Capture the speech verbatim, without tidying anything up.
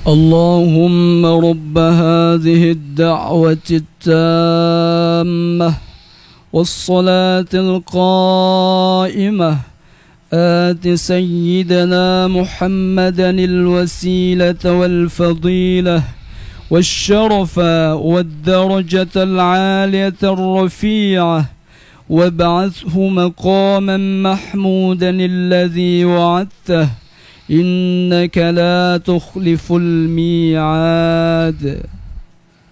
اللهم رب هذه الدعوة التامة والصلاة القائمة آت سيدنا محمدا الوسيلة والفضيلة والشرف والدرجة العالية الرفيعة وابعثه مقاما محمودا الذي وعدته إنك لا تخلف الميعاد.